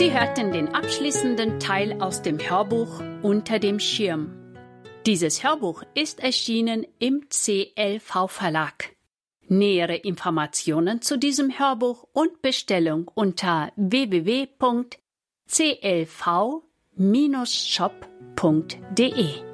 Sie hörten den abschließenden Teil aus dem Hörbuch Unter dem Schirm. Dieses Hörbuch ist erschienen im CLV-Verlag. Nähere Informationen zu diesem Hörbuch und Bestellung unter www.clv-shop.de